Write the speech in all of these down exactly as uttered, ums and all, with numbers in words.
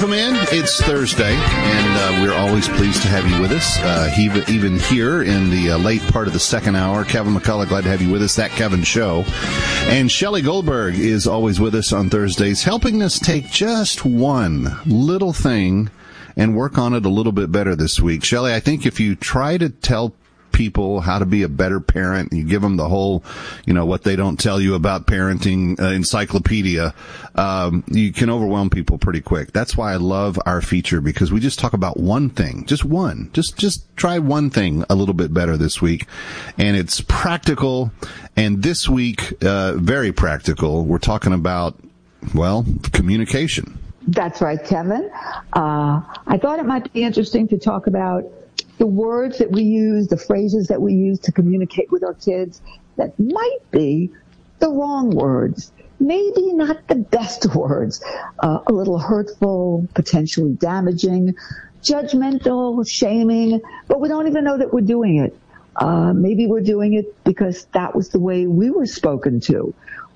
Welcome in. It's Thursday, and uh, we're always pleased to have you with us. Uh, he, even here in the uh, late part of the second hour, Kevin McCullough, glad to have you with us. That Kevin Show. And Shelley Goldberg is always with us on Thursdays, helping us take just one little thing and work on it a little bit better this week. Shelley, I think if you try to tell people how to be a better parent, you give them the whole, you know, what they don't tell you about parenting uh, encyclopedia, um, you can overwhelm people pretty quick. That's why I love our feature, because we just talk about one thing, just one, just, just try one thing a little bit better this week. And it's practical. And this week, uh, very practical. We're talking about, well, communication. That's right, Kevin. Uh, I thought it might be interesting to talk about the words that we use, the phrases that we use to communicate with our kids that might be the wrong words, maybe not the best words, uh, a little hurtful, potentially damaging, judgmental, shaming, but we don't even know that we're doing it. Uh, maybe we're doing it because that was the way we were spoken to,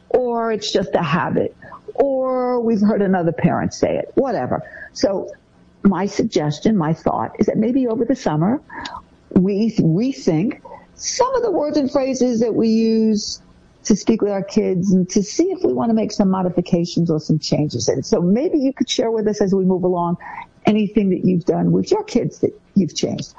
or it's just a habit, or we've heard another parent say it, whatever. So my suggestion, my thought, is that maybe over the summer, we rethink some of the words and phrases that we use to speak with our kids and to see if we want to make some modifications or some changes. And so maybe you could share with us as we move along anything that you've done with your kids that you've changed.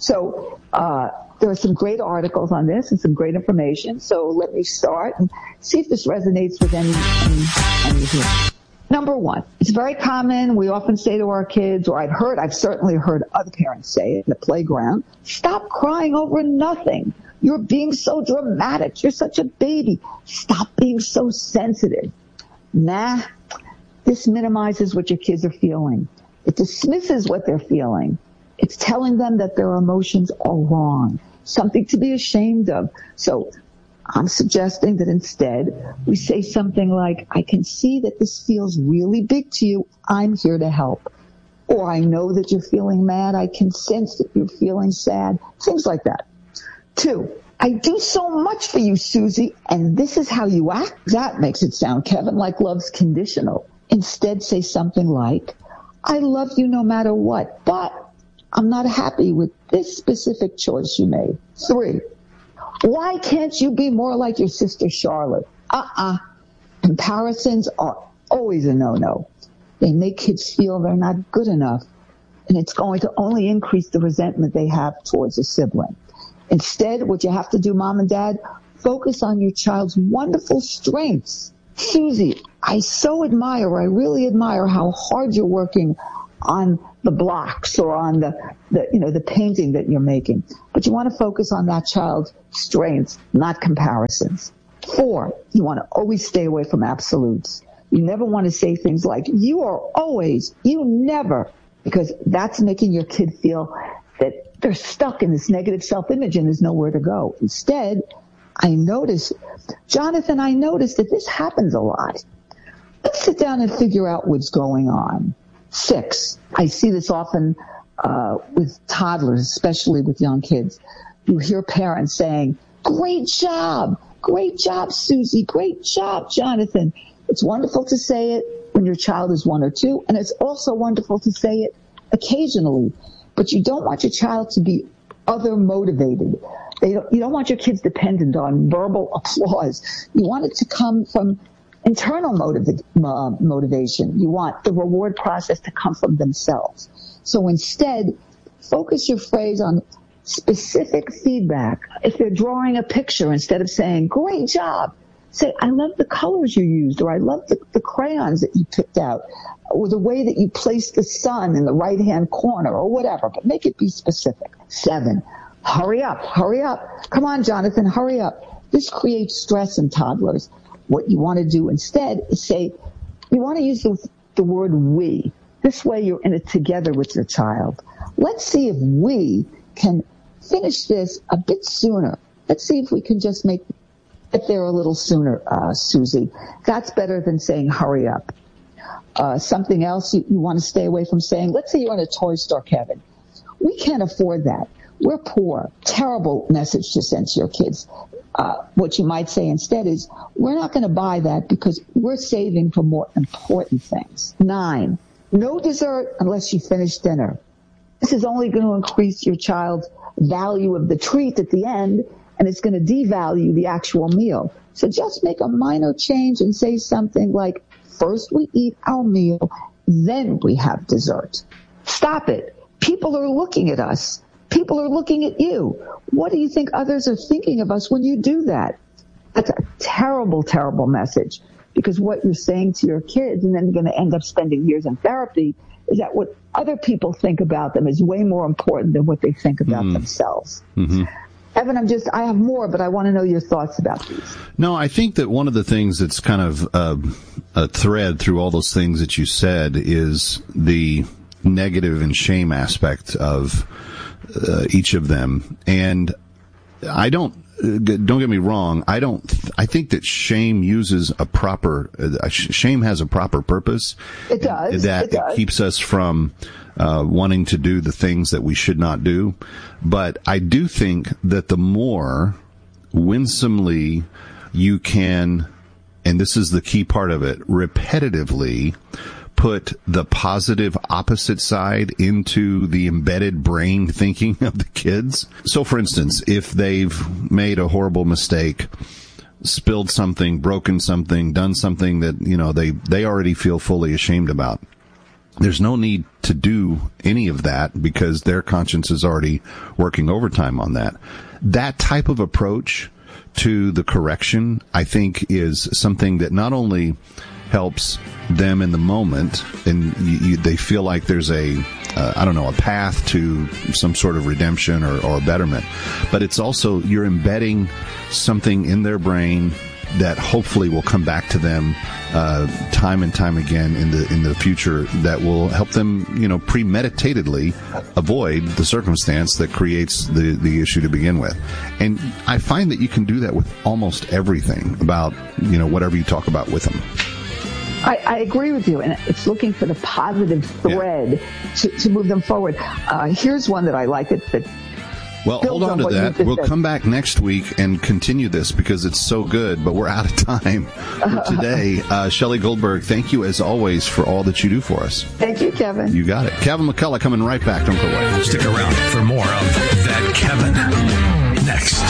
So uh there are some great articles on this and some great information. So let me start and see if this resonates with any, any, any of you. Number one, it's very common. We often say to our kids, or I've heard, I've certainly heard other parents say it in the playground, stop crying over nothing. You're being so dramatic. You're such a baby. Stop being so sensitive. Nah, this minimizes what your kids are feeling. It dismisses what they're feeling. It's telling them that their emotions are wrong, something to be ashamed of. So I'm suggesting that instead we say something like, I can see that this feels really big to you. I'm here to help. Or I know that you're feeling mad. I can sense that you're feeling sad. Things like that. Two, I do so much for you, Susie, and this is how you act. That makes it sound, Kevin, like love's conditional. Instead, say something like, I love you no matter what, but I'm not happy with this specific choice you made. Three, why can't you be more like your sister Charlotte? Uh-uh. Comparisons are always a no-no. They make kids feel they're not good enough, and it's going to only increase the resentment they have towards a sibling. Instead, what you have to do, Mom and Dad, focus on your child's wonderful strengths. Susie, I so admire, I really admire how hard you're working on the blocks or on the, the, you know, the painting that you're making. But you want to focus on that child's strengths, not comparisons. Four, you want to always stay away from absolutes. You never want to say things like, you are always, you never, because that's making your kid feel that they're stuck in this negative self-image and there's nowhere to go. Instead, I notice, Jonathan, I noticed that this happens a lot. Let's sit down and figure out what's going on. Six, I see this often uh, with toddlers, especially with young kids. You hear parents saying, great job, great job, Susie, great job, Jonathan. It's wonderful to say it when your child is one or two, and it's also wonderful to say it occasionally. But you don't want your child to be other motivated. They don't, you don't want your kids dependent on verbal applause. You want it to come from internal motiv- uh, motivation. You want the reward process to come from themselves. So instead, focus your phrase on specific feedback. If they're drawing a picture, instead of saying, great job, say, I love the colors you used, or I love the, the crayons that you picked out, or the way that you placed the sun in the right-hand corner, or whatever, but make it be specific. Seven, hurry up, hurry up. Come on, Jonathan, hurry up. This creates stress in toddlers. What you want to do instead is say, you want to use the, the word we. This way you're in it together with your child. Let's see if we can finish this a bit sooner. Let's see if we can just make it there a little sooner, uh, Susie. That's better than saying hurry up. Uh, something else you, you want to stay away from saying, let's say you're in a toy store, Kevin. We can't afford that. We're poor. Terrible message to send to your kids. Uh, what you might say instead is, we're not going to buy that because we're saving for more important things. Nine, No dessert unless you finish dinner. This is only going to increase your child's value of the treat at the end, and it's going to devalue the actual meal. So just make a minor change and say something like, first we eat our meal, then we have dessert. Stop it. People are looking at us. People are looking at you. What do you think others are thinking of us when you do that? That's a terrible, terrible message, because what you're saying to your kids, and then you're going to end up spending years in therapy, is that what other people think about them is way more important than what they think about mm. themselves. Mm-hmm. Evan, I'm just, I have more, but I want to know your thoughts about these. No, I think that one of the things that's kind of uh, a thread through all those things that you said is the negative and shame aspect of uh, each of them. And I don't, don't get me wrong, I don't, I think that shame uses a proper, uh, shame has a proper purpose. It does. That it, does. it keeps us from uh, wanting to do the things that we should not do. But I do think that the more winsomely you can, and this is the key part of it, repetitively put the positive opposite side into the embedded brain thinking of the kids. So, for instance, if they've made a horrible mistake, spilled something, broken something, done something that, you know, they, they already feel fully ashamed about, there's no need to do any of that because their conscience is already working overtime on that. That type of approach to the correction, I think, is something that not only helps them in the moment, and you, you, they feel like there's a, uh, I don't know, a path to some sort of redemption or, or betterment, but it's also, you're embedding something in their brain that hopefully will come back to them uh, time and time again in the in the future, that will help them, you know, premeditatedly avoid the circumstance that creates the, the issue to begin with. And I find that you can do that with almost everything about, you know, whatever you talk about with them. I, I agree with you, and it's looking for the positive thread yeah. to, to move them forward. Uh, here's one that I like. It that Well, hold on to that. We'll come back next week and continue this because it's so good, but we're out of time for today. Uh, Shelley Goldberg, thank you as always for all that you do for us. Thank you, Kevin. You got it. Kevin McCullough coming right back. Don't go away. Stick around for more of That Kevin next.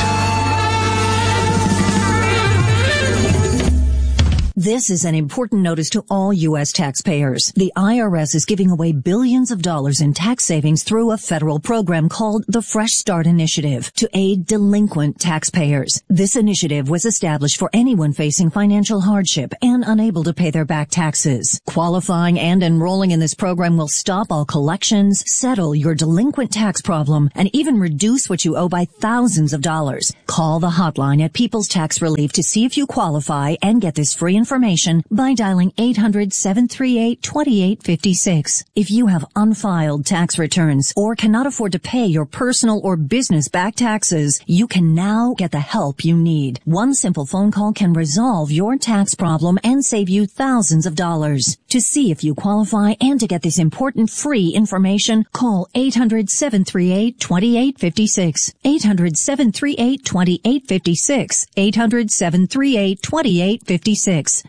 This is an important notice to all U S taxpayers. The I R S is giving away billions of dollars in tax savings through a federal program called the Fresh Start Initiative to aid delinquent taxpayers. This initiative was established for anyone facing financial hardship and unable to pay their back taxes. Qualifying and enrolling in this program will stop all collections, settle your delinquent tax problem, and even reduce what you owe by thousands of dollars. Call the hotline at People's Tax Relief to see if you qualify and get this free information. Information by dialing eight hundred, seven three eight, two eight five six. If you have unfiled tax returns or cannot afford to pay your personal or business back taxes, you can now get the help you need. One simple phone call can resolve your tax problem and save you thousands of dollars. To see if you qualify and to get this important free information, call eight hundred, seven three eight, two eight five six. eight hundred, seven three eight, two eight five six. eight hundred, seven three eight, two eight five six.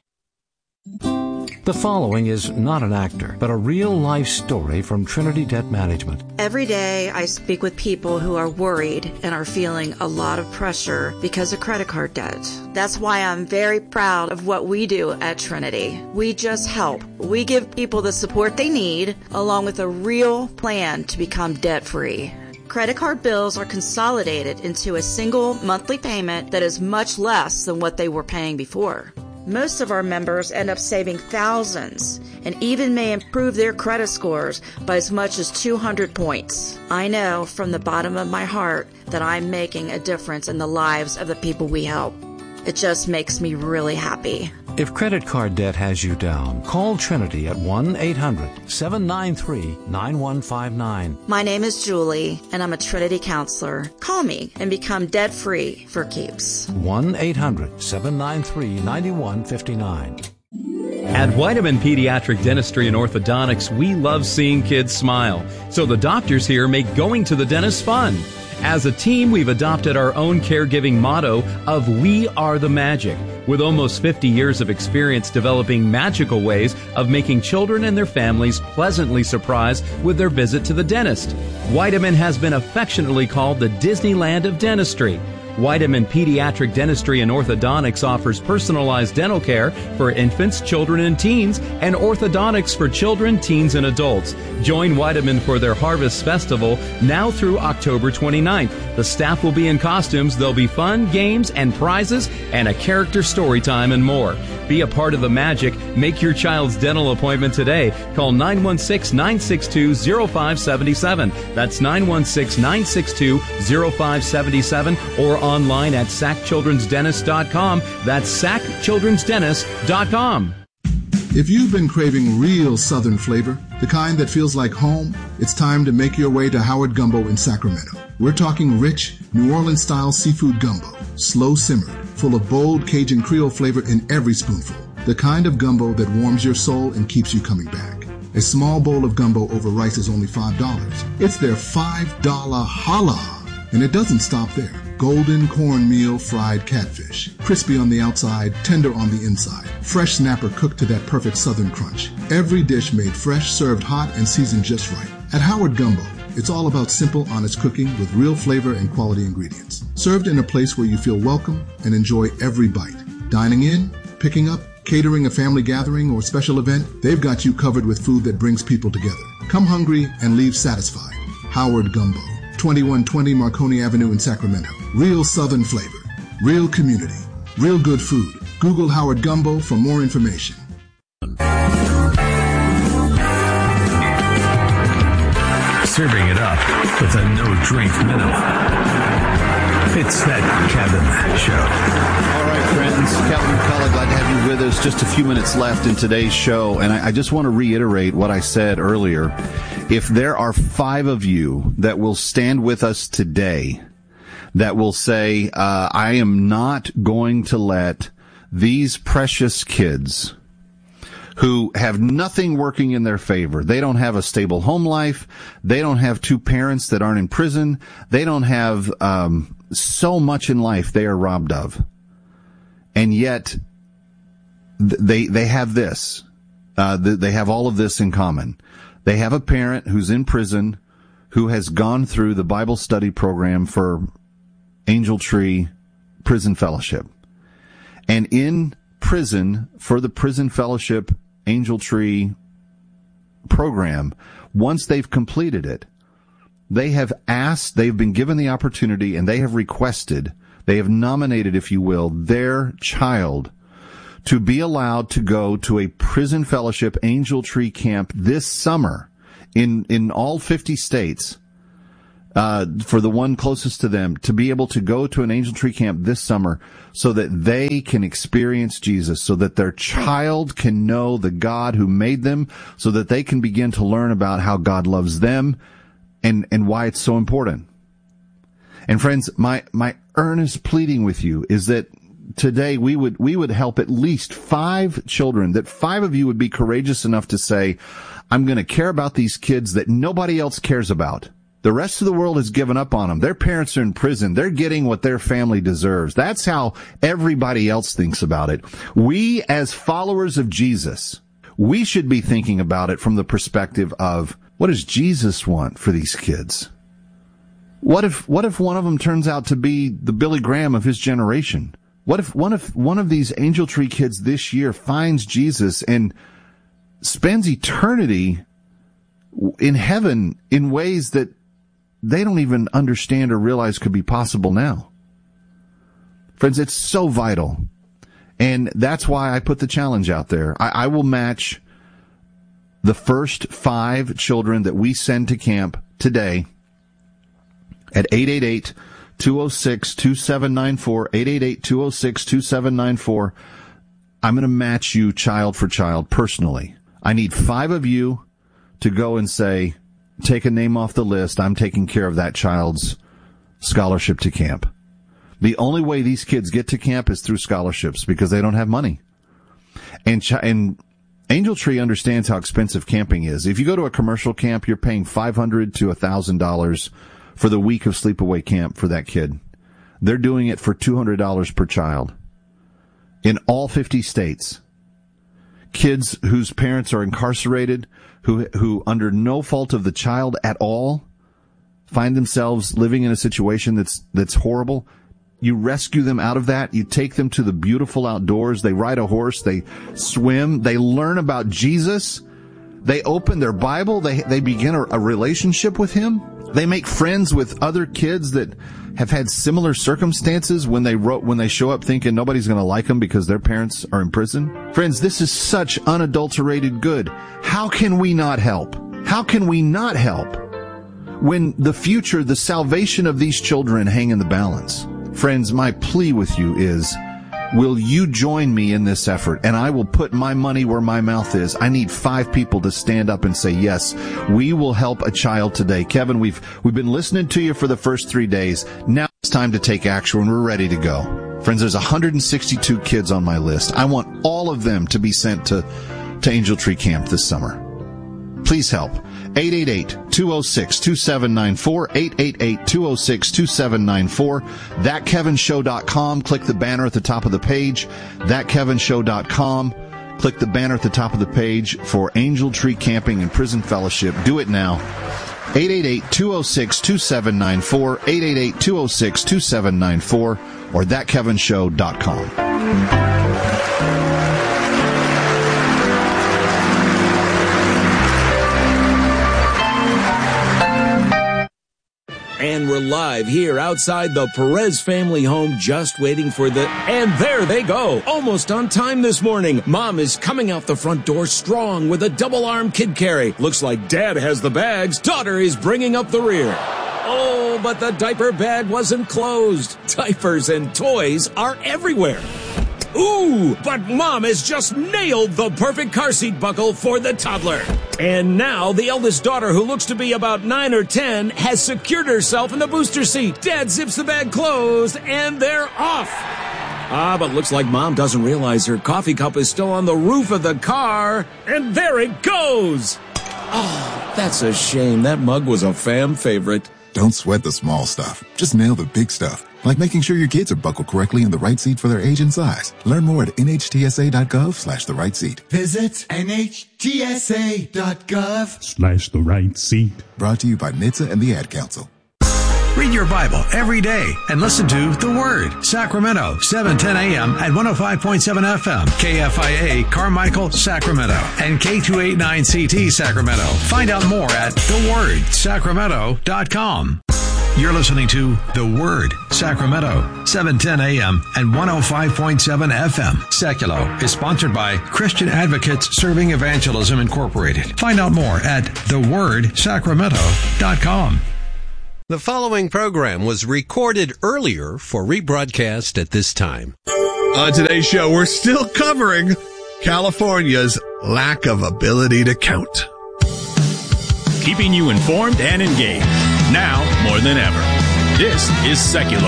The following is not an actor, but a real-life story from Trinity Debt Management. Every day I speak with people who are worried and are feeling a lot of pressure because of credit card debt. That's why I'm very proud of what we do at Trinity. We just help. We give people the support they need, along with a real plan to become debt-free. Credit card bills are consolidated into a single monthly payment that is much less than what they were paying before. Most of our members end up saving thousands and even may improve their credit scores by as much as two hundred points. I know from the bottom of my heart that I'm making a difference in the lives of the people we help. It just makes me really happy. If credit card debt has you down, call Trinity at one eight hundred, seven nine three, nine one five nine. My name is Julie, and I'm a Trinity counselor. Call me and become debt-free for keeps. one eight hundred, seven nine three, nine one five nine. At Weidemann Pediatric Dentistry and Orthodontics, we love seeing kids smile. So the doctors here make going to the dentist fun. As a team, we've adopted our own caregiving motto of We Are the Magic. with almost fifty years of experience developing magical ways of making children and their families pleasantly surprised with their visit to the dentist. Weidemann has been affectionately called the Disneyland of dentistry. Weidemann Pediatric Dentistry and Orthodontics offers personalized dental care for infants, children, and teens, and orthodontics for children, teens, and adults. Join Weidemann for their Harvest Festival now through October twenty-ninth. The staff will be in costumes, there'll be fun, games, and prizes, and a character story time and more. Be a part of the magic. Make your child's dental appointment today. Call nine one six, nine six two, zero five seven seven. That's nine one six, nine six two, zero five seven seven, or online at sac children's dentist dot com. That's sac children's dentist dot com. If you've been craving real Southern flavor, the kind that feels like home, it's time to make your way to Howard Gumbo in Sacramento. We're talking rich, New Orleans-style seafood gumbo, slow simmered, full of bold Cajun Creole flavor in every spoonful. The kind of gumbo that warms your soul and keeps you coming back. A small bowl of gumbo over rice is only five dollars. It's their five dollar holla. And it doesn't stop there. Golden cornmeal fried catfish. Crispy on the outside, tender on the inside. Fresh snapper cooked to that perfect Southern crunch. Every dish made fresh, served hot, and seasoned just right. At Howard Gumbo, it's all about simple, honest cooking with real flavor and quality ingredients. Served in a place where you feel welcome and enjoy every bite. Dining in, picking up, catering a family gathering or special event, they've got you covered with food that brings people together. Come hungry and leave satisfied. Howard Gumbo. twenty-one twenty Marconi Avenue in Sacramento. Real Southern flavor. Real community. Real good food. Google Howard Gumbo for more information. Serving it up with a no-drink minimum. It's That Kevin Show. All right, friends. Kevin McCullough, glad to have you with us. Just a few minutes left in today's show, and I, I just want to reiterate what I said earlier. If there are five of you that will stand with us today, that will say, uh, I am not going to let these precious kids who have nothing working in their favor. They don't have a stable home life. They don't have two parents that aren't in prison. They don't have um, so much in life they are robbed of. And yet, th- they they have this. Uh, th- they have all of this in common. They have a parent who's in prison who has gone through the Bible study program for Angel Tree Prison Fellowship. And in prison, for the Prison Fellowship Angel Tree program, once they've completed it, they have asked, they've been given the opportunity, and they have requested, they have nominated, if you will, their child to be allowed to go to a Prison Fellowship Angel Tree camp this summer in, in all fifty states, uh, for the one closest to them, to be able to go to an Angel Tree camp this summer so that they can experience Jesus, so that their child can know the God who made them, so that they can begin to learn about how God loves them and, and why it's so important. And friends, my, my earnest pleading with you is that today we would, we would help at least five children, that five of you would be courageous enough to say, I'm going to care about these kids that nobody else cares about. The rest of the world has given up on them. Their parents are in prison. They're getting what their family deserves. That's how everybody else thinks about it. We, as followers of Jesus, we should be thinking about it from the perspective of, what does Jesus want for these kids? What if, what if one of them turns out to be the Billy Graham of his generation? What if one of, one of these Angel Tree kids this year finds Jesus and spends eternity in heaven in ways that they don't even understand or realize could be possible now? Friends, it's so vital. And that's why I put the challenge out there. I, I will match the first five children that we send to camp today at eight eight eight, two oh six, two seven nine four, eight eight eight, two oh six, two seven nine four. I'm going to match you child for child personally. I need five of you to go and say, take a name off the list. I'm taking care of that child's scholarship to camp. The only way these kids get to camp is through scholarships because they don't have money. And ch- and Angel Tree understands how expensive camping is. If you go to a commercial camp, you're paying five hundred dollars to one thousand dollars for the week of sleepaway camp for that kid. They're doing it for two hundred dollars per child. in all fifty states. Kids whose parents are incarcerated, who who under no fault of the child at all find themselves living in a situation that's that's horrible. You rescue them out of that. You take them to the beautiful outdoors. They ride a horse. They swim. They learn about Jesus. They open their Bible. They they begin a, a relationship with Him. They make friends with other kids that have had similar circumstances when they wrote, when they show up thinking nobody's going to like them because their parents are in prison. Friends, this is such unadulterated good. How can we not help? How can we not help when the future, the salvation of these children hang in the balance? Friends, my plea with you is, will you join me in this effort? And I will put my money where my mouth is. I need five people to stand up and say, yes, we will help a child today. Kevin, we've we've been listening to you for the first three days. Now it's time to take action, and we're ready to go. Friends, there's one hundred sixty-two kids on my list. I want all of them to be sent to, to Angel Tree Camp this summer. Please help. eight eight eight, two oh six, two seven nine four, eight eight eight, two oh six, two seven nine four, that kevin show dot com. Click the banner at the top of the page, that kevin show dot com. Click the banner at the top of the page for Angel Tree Camping and Prison Fellowship. Do it now. eight eight eight, two oh six, two seven nine four, eight eight eight, two oh six, two seven nine four, or that kevin show dot com. And we're live here outside the Perez family home, just waiting for the... And there they go, almost on time this morning. Mom is coming out the front door strong with a double-arm kid carry. Looks like Dad has the bags. Daughter is bringing up the rear. Oh, but the diaper bag wasn't closed. Diapers and toys are everywhere. Ooh, but Mom has just nailed the perfect car seat buckle for the toddler. And now the eldest daughter, who looks to be about nine or ten, has secured herself in the booster seat. Dad zips the bag closed, and they're off. Ah, but looks like Mom doesn't realize her coffee cup is still on the roof of the car. And there it goes. Oh, that's a shame. That mug was a fam favorite. Don't sweat the small stuff. Just nail the big stuff. Like making sure your kids are buckled correctly in the right seat for their age and size. Learn more at nhtsa.gov slash the right seat. Visit nhtsa.gov Slash the right seat. Brought to you by N H T S A and the Ad Council. Read your Bible every day and listen to The Word. Sacramento, seven ten a.m. at one oh five point seven F M. K F I A, Carmichael, Sacramento. And K two eighty-nine C T, Sacramento. Find out more at the word sacramento dot com. You're listening to The Word, Sacramento, seven ten a.m. and one oh five point seven F M. Seculo is sponsored by Christian Advocates Serving Evangelism Incorporated. Find out more at the word sacramento dot com. The following program was recorded earlier for rebroadcast at this time. On today's show, we're still covering California's lack of ability to count. Keeping you informed and engaged, now more than ever. This is Seculo.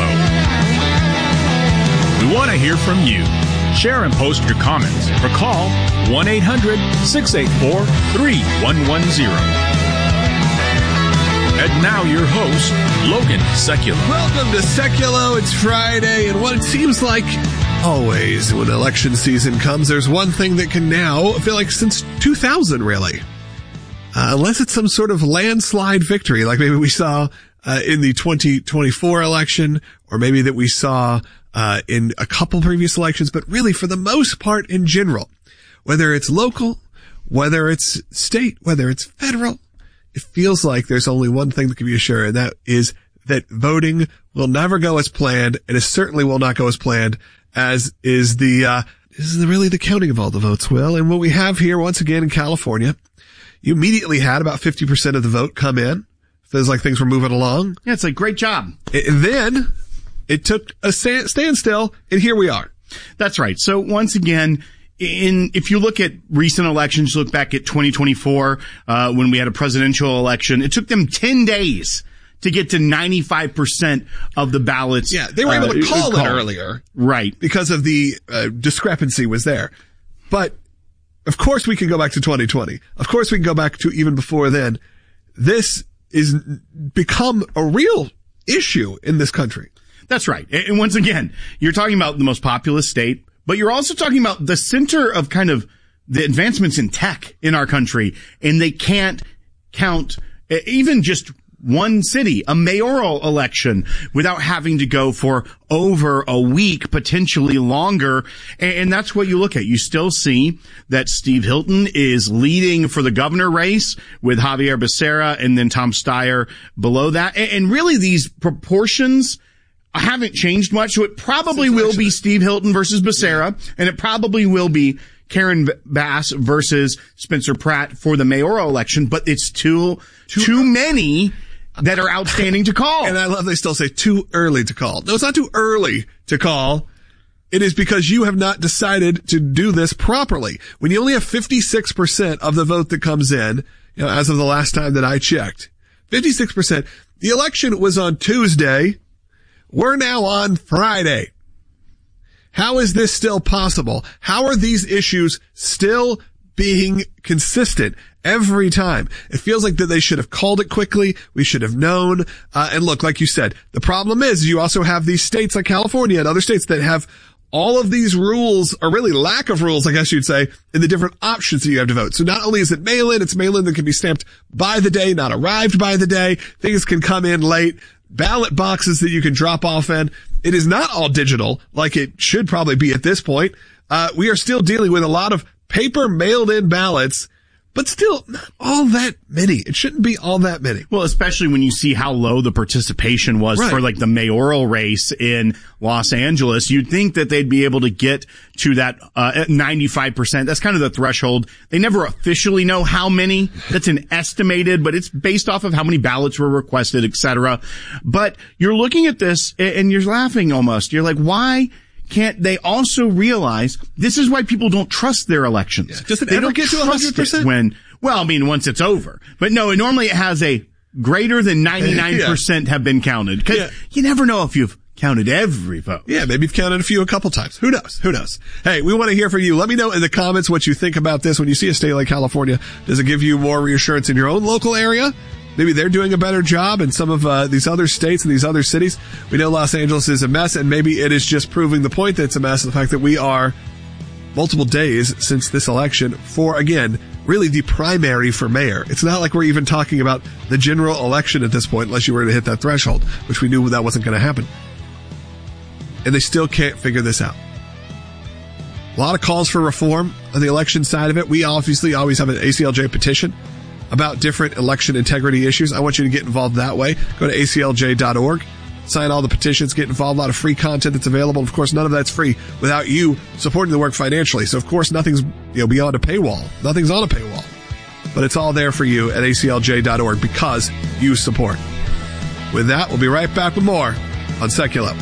We want to hear from you. Share and post your comments or call one eight hundred, six eight four, three one one zero. And now your host, Logan Seculo. Welcome to Seculo. It's Friday, and what it seems like always when election season comes, there's one thing that can now, I feel like since two thousand really, uh, unless it's some sort of landslide victory, like maybe we saw uh, in the twenty twenty-four election, or maybe that we saw uh, in a couple previous elections, but really for the most part in general, whether it's local, whether it's state, whether it's federal, it feels like there's only one thing that can be assured, and that is that voting will never go as planned, and it certainly will not go as planned as is the, uh, this is really the counting of all the votes, Will. And what we have here, once again, in California, you immediately had about fifty percent of the vote come in. Feels like things were moving along. Yeah, it's like, great job. And then it took a standstill, and here we are. That's right. So once again, In, if you look at recent elections, look back at twenty twenty-four, uh, when we had a presidential election, it took them ten days to get to ninety-five percent of the ballots. Yeah, they were able to call uh, it earlier. Right. Because of the uh, discrepancy was there. But, of course we can go back to twenty twenty. Of course we can go back to even before then. This is become a real issue in this country. That's right. And once again, you're talking about the most populous state, but you're also talking about the center of kind of the advancements in tech in our country, and they can't count even just one city, a mayoral election, without having to go for over a week, potentially longer. And that's what you look at. You still see that Steve Hilton is leading for the governor race with Javier Becerra and then Tom Steyer below that. And really these proportions haven't changed much. So it probably will be Steve Hilton versus Becerra, and it probably will be Karen Bass versus Spencer Pratt for the mayoral election, but it's too, too, too many that are outstanding to call. And I love they still say too early to call. No, it's not too early to call. It is because you have not decided to do this properly. When you only have fifty-six percent of the vote that comes in, you know, as of the last time that I checked, fifty-six percent. The election was on Tuesday. We're now on Friday. How is this still possible? How are these issues still being consistent every time? It feels like that they should have called it quickly. We should have known. Uh, and look, like you said, the problem is you also have these states like California and other states that have all of these rules, or really lack of rules, I guess you'd say, in the different options that you have to vote. So not only is it mail-in, it's mail-in that can be stamped by the day, not arrived by the day. Things can come in late. Ballot boxes that you can drop off in. It is not all digital like it should probably be at this point. Uh, we are still dealing with a lot of paper mailed in ballots, but still not all that many. It shouldn't be all that many. Well, especially when you see how low the participation was right. for like the mayoral race in Los Angeles. You'd think that they'd be able to get to that uh, ninety-five percent. That's kind of the threshold. They never officially know how many. That's an estimated, but it's based off of how many ballots were requested, et cetera. But you're looking at this and you're laughing almost. You're like, why can't they also realize this is why people don't trust their elections? Yeah. Does it they ever don't get to one hundred percent? When, well, I mean, once it's over. But no, normally it has a greater than ninety-nine percent yeah. have been counted. Because yeah. you never know if you've counted every vote. Yeah, maybe you've counted a few a couple times. Who knows? Who knows? Hey, we want to hear from you. Let me know in the comments what you think about this. When you see a state like California, does it give you more reassurance in your own local area? Maybe they're doing a better job in some of uh, these other states and these other cities. We know Los Angeles is a mess, and maybe it is just proving the point that it's a mess, the fact that we are multiple days since this election for, again, really the primary for mayor. It's not like we're even talking about the general election at this point, unless you were to hit that threshold, which we knew that wasn't going to happen. And they still can't figure this out. A lot of calls for reform on the election side of it. We obviously always have an A C L J petition about different election integrity issues. I want you to get involved that way. Go to A C L J dot org, sign all the petitions, get involved. A lot of free content that's available. Of course, none of that's free without you supporting the work financially. So, of course, nothing's you know beyond a paywall. Nothing's on a paywall. But it's all there for you at A C L J dot org because you support. With that, we'll be right back with more on Secular.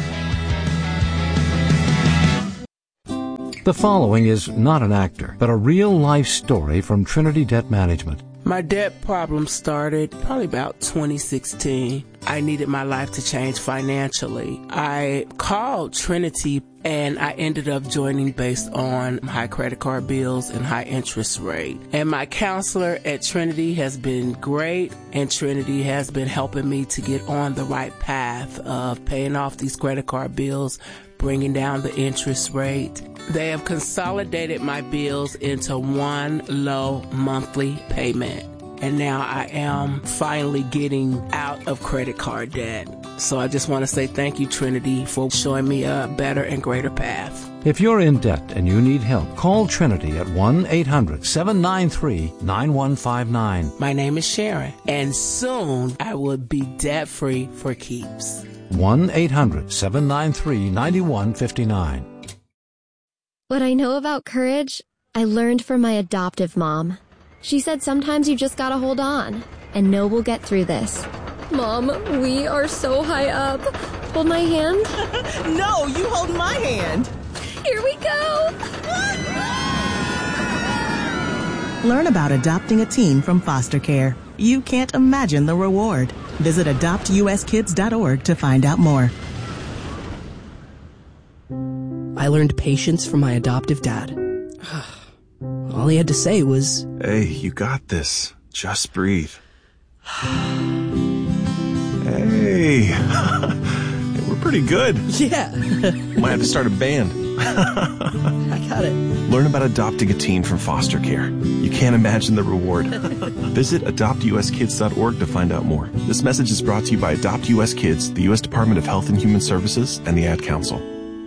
The following is not an actor, but a real-life story from Trinity Debt Management. My debt problem started probably about twenty sixteen. I needed my life to change financially. I called Trinity and I ended up joining based on high credit card bills and high interest rate. And my counselor at Trinity has been great, and Trinity has been helping me to get on the right path of paying off these credit card bills, bringing down the interest rate. They have consolidated my bills into one low monthly payment. And now I am finally getting out of credit card debt. So I just want to say thank you, Trinity, for showing me a better and greater path. If you're in debt and you need help, call Trinity at one eight hundred seven nine three nine one five nine. My name is Sharon, and soon I will be debt-free for keeps. one eight hundred seven nine three nine one five nine. What I know about courage, I learned from my adoptive mom. She said sometimes you just gotta hold on and know we'll get through this. Mom, we are so high up. Hold my hand. No, you hold my hand. Here we go. Learn about adopting a teen from foster care. You can't imagine the reward. Visit adopt u s kids dot org to find out more. I learned patience from my adoptive dad. All he had to say was, "Hey, you got this. Just breathe." Hey, we're pretty good. Yeah. Might have to start a band. I got it. Learn about adopting a teen from foster care. You can't imagine the reward. Visit adopt u s kids dot org to find out more. This message is brought to you by Adopt U S Kids, the U S Department of Health and Human Services, and the Ad Council.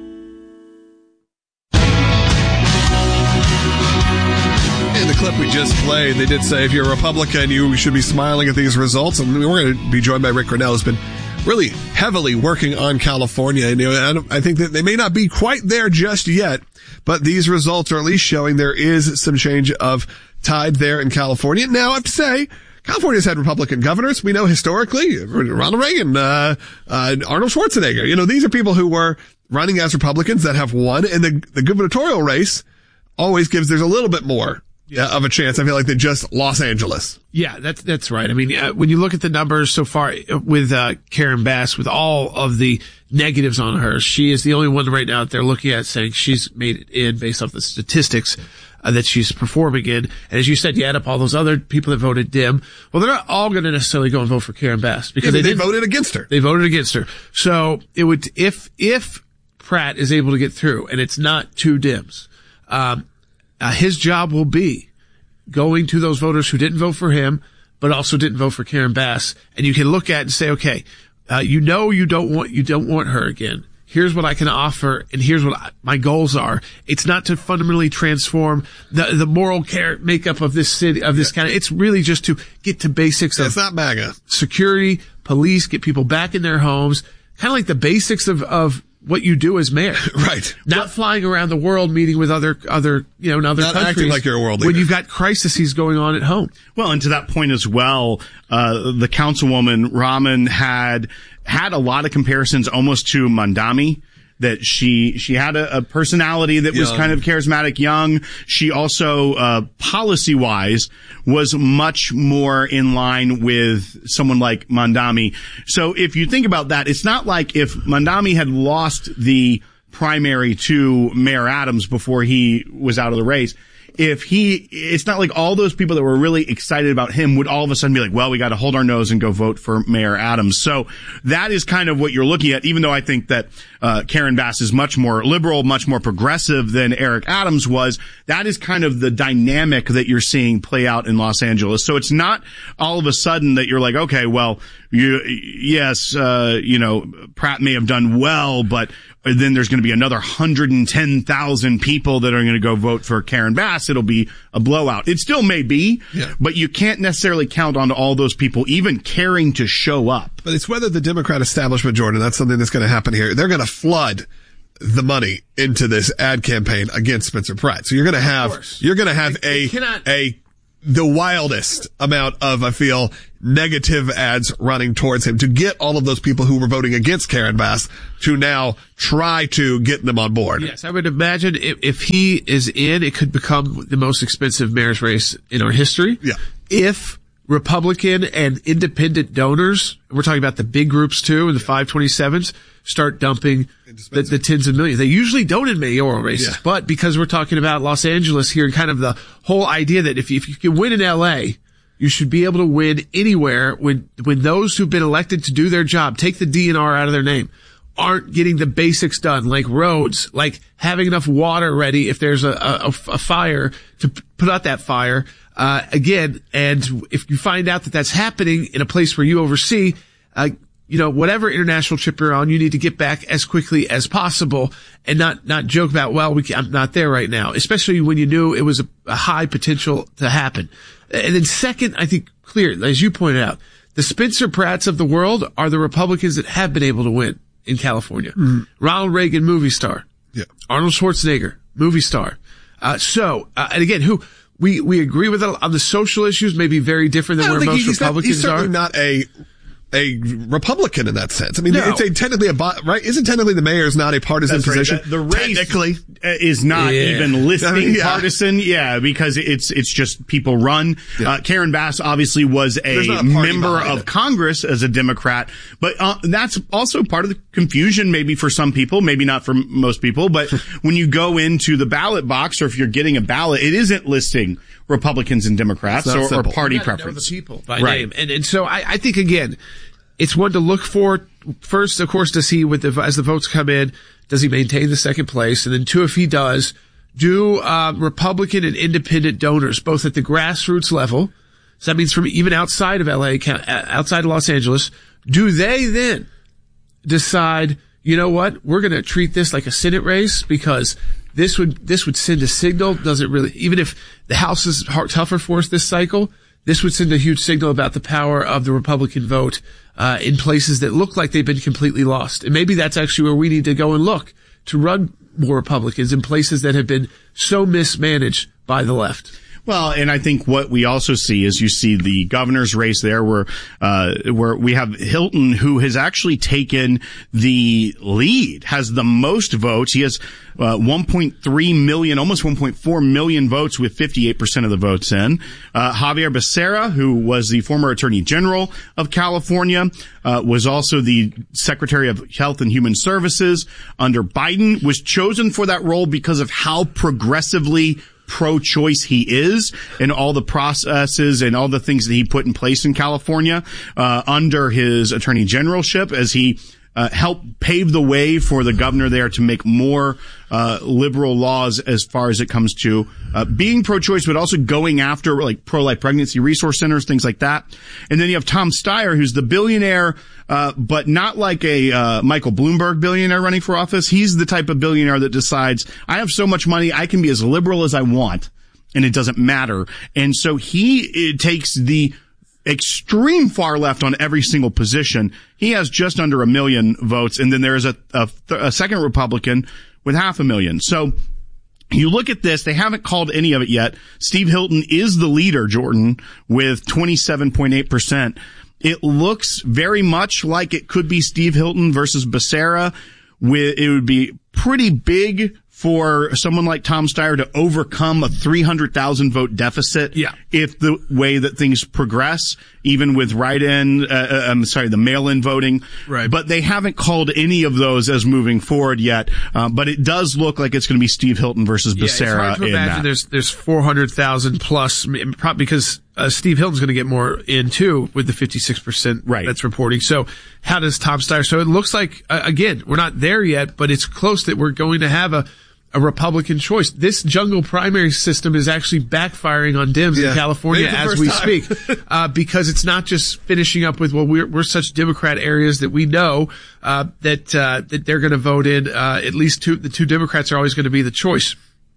In the clip we just played, they did say if you're a Republican, you should be smiling at these results. And we're going to be joined by Rick Grenell, who's been really heavily working on California. And, you know, I think that they may not be quite there just yet, but these results are at least showing there is some change of tide there in California. Now, I have to say, California's had Republican governors. We know historically, Ronald Reagan, uh, uh, Arnold Schwarzenegger. You know, these are people who were running as Republicans that have won, and the, the gubernatorial race always gives, there's a little bit more yeah, of a chance, I feel like, than just Los Angeles. Yeah, that's, that's right. I mean, uh, when you look at the numbers so far with, uh, Karen Bass, with all of the negatives on her, she is the only one right now that they're looking at saying she's made it in based off the statistics uh, that she's performing in. And as you said, you add up all those other people that voted dim. Well, they're not all going to necessarily go and vote for Karen Bass because yeah, they, they voted against her. They voted against her. So it would, if, if Pratt is able to get through and it's not two dims, um, uh, his job will be going to those voters who didn't vote for him, but also didn't vote for Karen Bass. And you can look at it and say, okay, uh, you know, you don't want, you don't want her again. Here's what I can offer, and here's what I, my goals are. It's not to fundamentally transform the the moral care makeup of this city, of this county. It's really just to get to basics of it's not MAGA. Security, police, get people back in their homes, kind of like the basics of of what you do as mayor. Right. Not well, flying around the world meeting with other, other, you know, in other not countries. Acting like you're a world leader. When you've got crises going on at home. Well, and to that point as well, uh, the councilwoman Rahman had, had a lot of comparisons almost to Mandami. That she, she had a, a personality that was young. Kind of charismatic, young. She also, uh, policy-wise was much more in line with someone like Mandami. So if you think about that, it's not like if Mandami had lost the primary to Mayor Adams before he was out of the race. If he, it's not like all those people that were really excited about him would all of a sudden be like, well, we got to hold our nose and go vote for Mayor Adams. So that is kind of what you're looking at, even though I think that, uh, Karen Bass is much more liberal, much more progressive than Eric Adams was. That is kind of the dynamic that you're seeing play out in Los Angeles. So it's not all of a sudden that you're like, okay, well, you, yes, uh, you know, Pratt may have done well, but then there's going to be another one hundred ten thousand people that are going to go vote for Karen Bass. It'll be a blowout. It still may be, yeah. But you can't necessarily count on all those people even caring to show up. But it's whether the Democrat establishment, Jordan, that's something that's going to happen here. They're going to flood the money into this ad campaign against Spencer Pratt. So you're going to have, you're going to have a, a, the wildest amount of, I feel, negative ads running towards him to get all of those people who were voting against Karen Bass to now try to get them on board. Yes, I would imagine if, if he is in, it could become the most expensive mayor's race in our history. Yeah. If Republican and independent donors, we're talking about the big groups too, and the five twenty-sevens, start dumping the, the tens of millions. They usually don't in mayoral races, yeah. But because we're talking about Los Angeles here and kind of the whole idea that if you, if you can win in L A, you should be able to win anywhere when, when those who've been elected to do their job, take the D and R out of their name, aren't getting the basics done, like roads, like having enough water ready if there's a, a, a fire to put out that fire. Uh, again, and if you find out that that's happening in a place where you oversee, uh, you know, whatever international trip you're on, you need to get back as quickly as possible and not, not joke about, well, we can, I'm not there right now, especially when you knew it was a, a high potential to happen. And then second, I think clear, as you pointed out, the Spencer Pratts of the world are the Republicans that have been able to win in California. Mm-hmm. Ronald Reagan, movie star. Yeah. Arnold Schwarzenegger, movie star. Uh, so, uh, and again, who, we, we agree with it on the social issues, may be very different than where most he's Republicans not, he's are. not a, a Republican in that sense. I mean, No. it's a technically a, right? Isn't technically the mayor is not a partisan That's right. position? The, the race technically is not Yeah. even listing I mean, yeah. partisan. Yeah, because it's, it's just people run. Yeah. Uh, Karen Bass obviously was a, There's not a party member behind of it. Congress as a Democrat, but uh, that's also part of the confusion maybe for some people, maybe not for m- most people, but when you go into the ballot box or if you're getting a ballot, it isn't listing Republicans and Democrats It's not or, or simple. party You gotta know preference. the people by Right. name. And, and so I, I think again, it's one to look for first, of course, to see with the, as the votes come in, does he maintain the second place? And then two, if he does, do uh, Republican and independent donors, both at the grassroots level, so that means from even outside of L A, outside of Los Angeles, do they then decide, you know what, we're going to treat this like a Senate race because this would this would send a signal? Does it really, even if the House is hard, tougher for us this cycle, this would send a huge signal about the power of the Republican vote uh, in places that look like they've been completely lost. And maybe that's actually where we need to go and look to run more Republicans in places that have been so mismanaged by the left. Well, and I think what we also see is you see the governor's race there where, uh, where we have Hilton, who has actually taken the lead, has the most votes. He has, uh, one point three million, almost one point four million votes with fifty-eight percent of the votes in. Uh, Javier Becerra, who was the former Attorney General of California, uh, was also the Secretary of Health and Human Services under Biden, was chosen for that role because of how progressively pro-choice he is and all the processes and all the things that he put in place in California uh, under his attorney generalship as he uh, helped pave the way for the governor there to make more uh liberal laws as far as it comes to uh being pro-choice, but also going after like pro-life pregnancy resource centers, things like that. And then you have Tom Steyer, who's the billionaire, uh but not like a uh Michael Bloomberg billionaire running for office. He's the type of billionaire that decides, I have so much money, I can be as liberal as I want, and it doesn't matter. And so he it takes the extreme far left on every single position. He has just under a million votes, and then there is a, a, a second Republican with half a million. So you look at this, they haven't called any of it yet. Steve Hilton is the leader, Jordan, with twenty-seven point eight percent. It looks very much like it could be Steve Hilton versus Becerra. With, it would be pretty big for someone like Tom Steyer to overcome a three hundred thousand vote deficit. Yeah. If the way that things progress, even with write-in, uh, I'm sorry, the mail-in voting. Right. But they haven't called any of those as moving forward yet. Uh, but it does look like it's going to be Steve Hilton versus Becerra. Yeah, it's hard to in imagine that. There's, there's four hundred thousand plus, because uh, Steve Hilton's going to get more in too with the fifty-six percent right. that's reporting. So how does Tom Steyer? So it looks like, uh, again, we're not there yet, but it's close that we're going to have a, a Republican choice. This jungle primary system is actually backfiring on Dems yeah. in California as we time. speak, uh, because it's not just finishing up with, well, we're, we're such Democrat areas that we know, uh, that, uh, that they're going to vote in, uh, at least two, the two Democrats are always going to be the choice.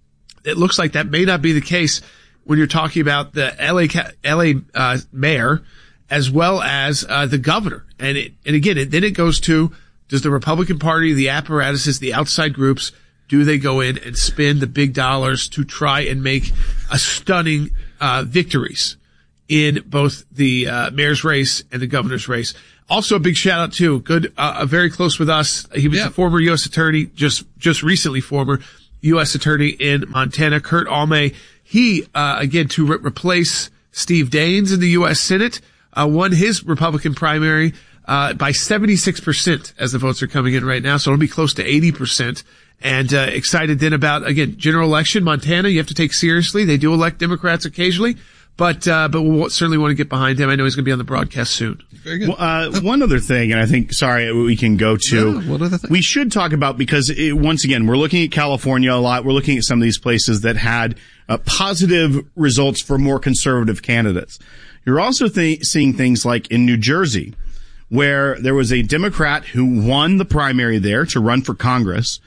It looks like that may not be the case when you're talking about the L A, L A, uh, mayor as well as, uh, the governor. And it, and again, it, then it goes to, does the Republican Party, the apparatuses, the outside groups, do they go in and spend the big dollars to try and make a stunning uh victories in both the uh mayor's race and the governor's race? Also, a big shout out to good, uh, very close with us. He was yeah. a former U S attorney, just just recently former U S attorney in Montana, Kurt Almay. He uh again to re- replace Steve Daines in the U S Senate, uh won his Republican primary uh by seventy-six percent as the votes are coming in right now. So it'll be close to eighty percent. And, uh, excited then about, again, general election, Montana, you have to take seriously. They do elect Democrats occasionally, but, uh, but we'll certainly want to get behind him. I know he's going to be on the broadcast soon. Very good. Well, uh, one other thing, and I think, sorry, we can go to, yeah, what other thing? We should talk about, because it, once again, we're looking at California a lot. We're looking at some of these places that had, uh, positive results for more conservative candidates. You're also th- seeing things like in New Jersey, where there was a Democrat who won the primary there to run for Congress,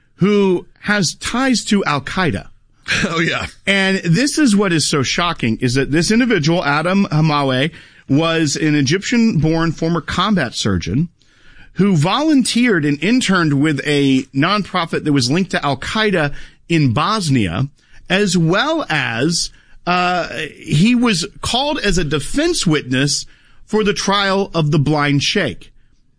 who has ties to Al-Qaeda. Oh, yeah. And this is what is so shocking, is that this individual, Adam Hamawi, was an Egyptian-born former combat surgeon who volunteered and interned with a nonprofit that was linked to Al-Qaeda in Bosnia, as well as uh he was called as a defense witness for the trial of the blind sheikh.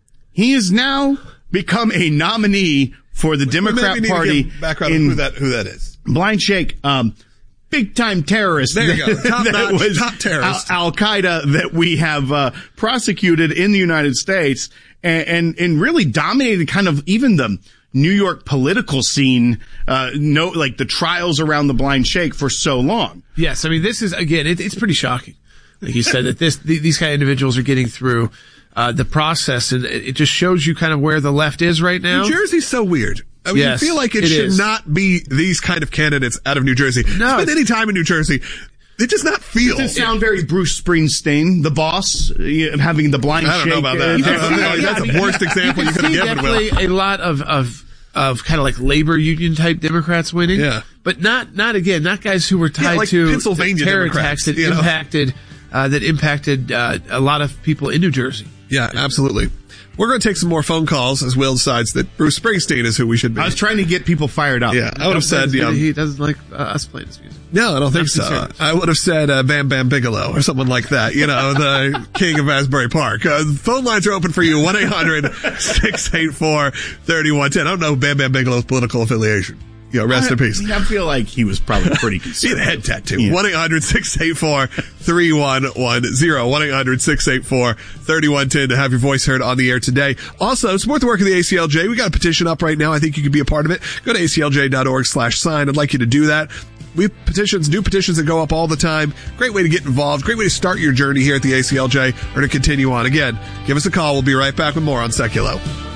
He has now become a nominee for the Democrat Party. Background in who that who that is. Blind Sheikh, um, big time terrorist. There you go. Top that notch, was top terrorist. Al Qaeda that we have uh, prosecuted in the United States and, and and really dominated kind of even the New York political scene. Uh, no, like the trials around the Blind Sheikh for so long. Yes, I mean this is again, it, it's pretty shocking. Like you said, that this the, these kind of individuals are getting through Uh, the process, and it just shows you kind of where the left is right now. New Jersey's so weird. I mean, Yes, you feel like it, it should is. not be these kind of candidates out of New Jersey. No. Spend any time in New Jersey. It does not feel. It does sound very Bruce Springsteen, the boss, uh, having the blind I don't shake. know about that. Uh, I don't know. Yeah, That's I mean, the worst example you could have see given, Will. definitely a lot of, of, of kind of like labor union type Democrats winning. Yeah. But not, not again, not guys who were tied Yeah, like to Pennsylvania the terror Democrats, attacks that you know? impacted, uh, that impacted, uh, a lot of people in New Jersey. Yeah, absolutely. We're going to take some more phone calls as Will decides that Bruce Springsteen is who we should be. I was trying to get people fired up. Yeah, I would have said, He- yeah. he doesn't like uh, us playing his music. No, I don't think I'm so. concerned. I would have said uh, Bam Bam Bigelow or someone like that, you know, the king of Asbury Park. Uh, phone lines are open for you, one eight hundred six eight four three one one zero. I don't know Bam Bam Bigelow's political affiliation. You know, rest I, in peace. I feel like he was probably pretty See the conservative. head tattoo. one eight hundred six eight four three one one zero. one eight hundred six eight four three one one zero to have your voice heard on the air today. Also, support the work of the A C L J. We got a petition up right now. I think you could be a part of it. Go to A C L J dot org slash sign. I'd like you to do that. We have petitions, new petitions that go up all the time. Great way to get involved. Great way to start your journey here at the A C L J or to continue on. Again, give us a call. We'll be right back with more on Seculo.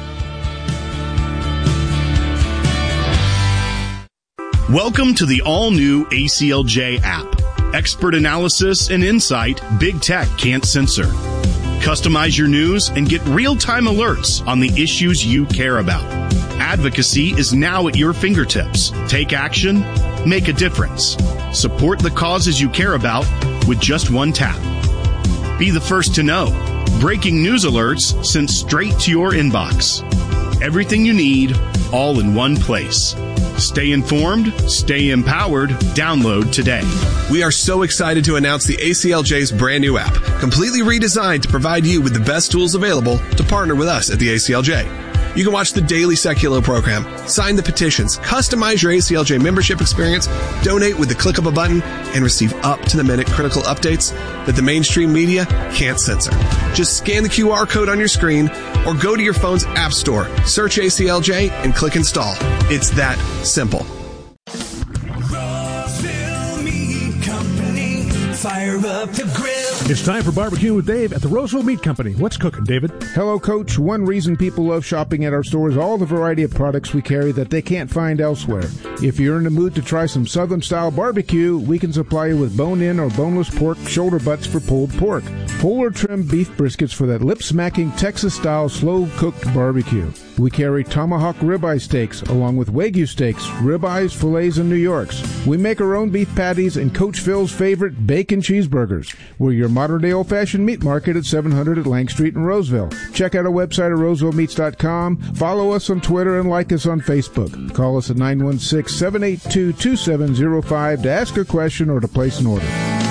Welcome to the all-new A C L J app. Expert analysis and insight big tech can't censor. Customize your news and get real-time alerts on the issues you care about. Advocacy is now at your fingertips. Take action, make a difference. Support the causes you care about with just one tap. Be the first to know. Breaking news alerts sent straight to your inbox. Everything you need, all in one place. Stay informed, stay empowered. Download today. We are so excited to announce the A C L J's brand new app, completely redesigned to provide you with the best tools available to partner with us at the A C L J. You can watch the daily Seculo program, sign the petitions, customize your A C L J membership experience, donate with the click of a button, and receive up-to-the-minute critical updates that the mainstream media can't censor. Just scan the Q R code on your screen or go to your phone's app store, search A C L J, and click install. It's that simple. Fire up the grill. It's time for Barbecue with Dave at the Roseville Meat Company. What's cooking, David? Hello, Coach. One reason people love shopping at our store is all the variety of products we carry that they can't find elsewhere. If you're in the mood to try some Southern-style barbecue, we can supply you with bone-in or boneless pork shoulder butts for pulled pork, whole or trimmed beef briskets for that lip-smacking Texas-style slow-cooked barbecue. We carry tomahawk ribeye steaks along with Wagyu steaks, ribeyes, fillets, and New Yorks. We make our own beef patties and Coach Phil's favorite bacon cheeseburgers. We're your modern-day old-fashioned meat market at seven hundred at Lang Street in Roseville. Check out our website at roseville meats dot com. Follow us on Twitter and like us on Facebook. Call us at nine one six, seven eight two, two seven zero five to ask a question or to place an order.